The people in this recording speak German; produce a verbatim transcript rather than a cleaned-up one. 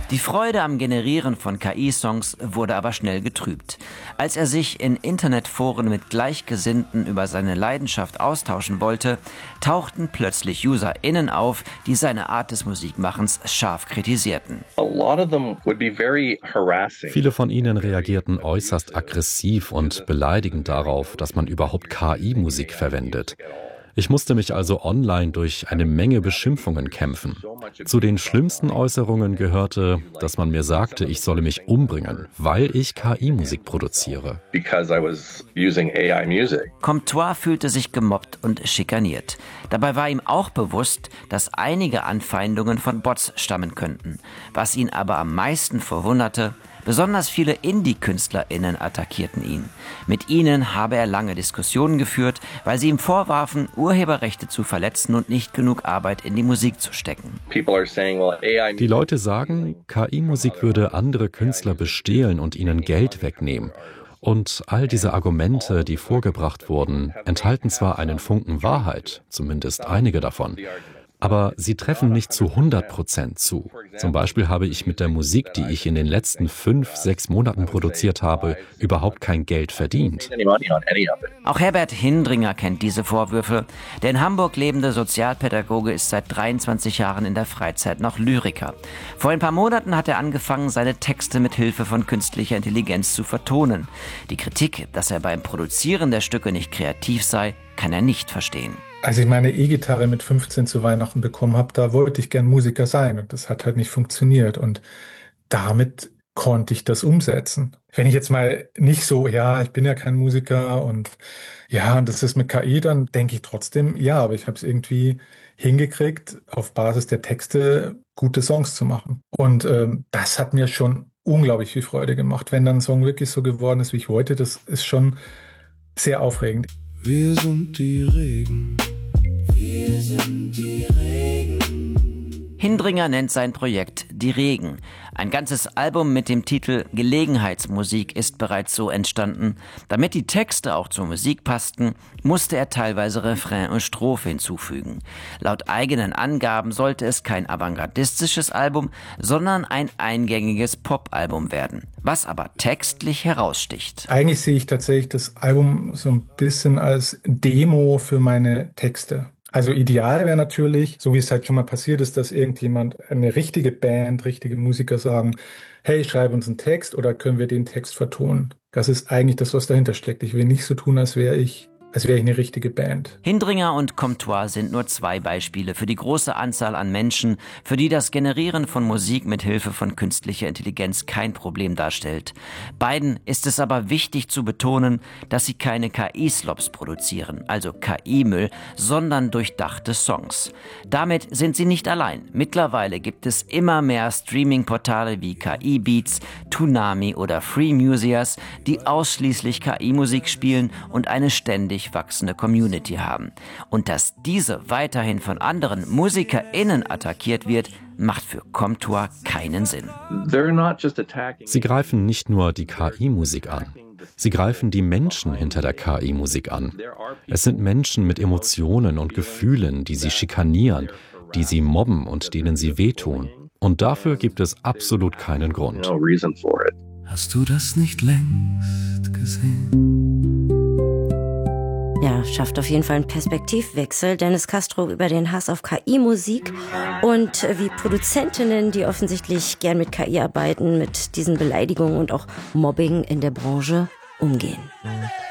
Die Freude am Generieren von K I-Songs wurde aber schnell getrübt. Als er sich in Internetforen mit Gleichgesinnten über seine Leidenschaft austauschen wollte, tauchten plötzlich UserInnen auf, die seine Art des Musikmachens scharf kritisierten. Viele von ihnen reagierten äußerst aggressiv und beleidigend darauf, dass man überhaupt K I-Musik verwendet. Ich musste mich also online durch eine Menge Beschimpfungen kämpfen. Zu den schlimmsten Äußerungen gehörte, dass man mir sagte, ich solle mich umbringen, weil ich K I-Musik produziere. Comptoir fühlte sich gemobbt und schikaniert. Dabei war ihm auch bewusst, dass einige Anfeindungen von Bots stammen könnten. Was ihn aber am meisten verwunderte: besonders viele Indie-KünstlerInnen attackierten ihn. Mit ihnen habe er lange Diskussionen geführt, weil sie ihm vorwarfen, Urheberrechte zu verletzen und nicht genug Arbeit in die Musik zu stecken. Die Leute sagen, K I-Musik würde andere Künstler bestehlen und ihnen Geld wegnehmen. Und all diese Argumente, die vorgebracht wurden, enthalten zwar einen Funken Wahrheit, zumindest einige davon, aber sie treffen nicht zu hundert Prozent zu. Zum Beispiel habe ich mit der Musik, die ich in den letzten fünf, sechs Monaten produziert habe, überhaupt kein Geld verdient. Auch Herbert Hindringer kennt diese Vorwürfe. Der in Hamburg lebende Sozialpädagoge ist seit dreiundzwanzig Jahren in der Freizeit noch Lyriker. Vor ein paar Monaten hat er angefangen, seine Texte mit Hilfe von künstlicher Intelligenz zu vertonen. Die Kritik, dass er beim Produzieren der Stücke nicht kreativ sei, kann er nicht verstehen. Als ich meine E-Gitarre mit fünfzehn zu Weihnachten bekommen habe, da wollte ich gern Musiker sein und das hat halt nicht funktioniert und damit konnte ich das umsetzen. Wenn ich jetzt mal nicht so, ja, ich bin ja kein Musiker und ja, und das ist mit K I, dann denke ich trotzdem, ja, aber ich habe es irgendwie hingekriegt, auf Basis der Texte gute Songs zu machen. Und ähm, das hat mir schon unglaublich viel Freude gemacht. Wenn dann ein Song wirklich so geworden ist, wie ich wollte, das ist schon sehr aufregend. Wir sind die Regen. Wir sind die Regen. Hindringer nennt sein Projekt Die Regen. Ein ganzes Album mit dem Titel Gelegenheitsmusik ist bereits so entstanden. Damit die Texte auch zur Musik passten, musste er teilweise Refrain und Strophe hinzufügen. Laut eigenen Angaben sollte es kein avantgardistisches Album, sondern ein eingängiges Pop-Album werden, was aber textlich heraussticht. Eigentlich sehe ich tatsächlich das Album so ein bisschen als Demo für meine Texte. Also ideal wäre natürlich, so wie es halt schon mal passiert ist, dass irgendjemand, eine richtige Band, richtige Musiker sagen, hey, schreib uns einen Text oder können wir den Text vertonen. Das ist eigentlich das, was dahinter steckt. Ich will nicht so tun, als wäre ich als wäre ich eine richtige Band. Hindringer und Comptoir sind nur zwei Beispiele für die große Anzahl an Menschen, für die das Generieren von Musik mit Hilfe von künstlicher Intelligenz kein Problem darstellt. Beiden ist es aber wichtig zu betonen, dass sie keine K I-Slops produzieren, also K I-Müll, sondern durchdachte Songs. Damit sind sie nicht allein. Mittlerweile gibt es immer mehr Streaming-Portale wie K I-Beats, Toonami oder Free Museas, die ausschließlich K I-Musik spielen und eine ständig wachsende Community haben. Und dass diese weiterhin von anderen MusikerInnen attackiert wird, macht für Comptoir keinen Sinn. Sie greifen nicht nur die K I-Musik an. Sie greifen die Menschen hinter der K I-Musik an. Es sind Menschen mit Emotionen und Gefühlen, die sie schikanieren, die sie mobben und denen sie wehtun. Und dafür gibt es absolut keinen Grund. Hast du das nicht längst gesehen? Ja, schafft auf jeden Fall einen Perspektivwechsel. Dennis Castro über den Hass auf K I-Musik und wie Produzentinnen, die offensichtlich gern mit K I arbeiten, mit diesen Beleidigungen und auch Mobbing in der Branche umgehen.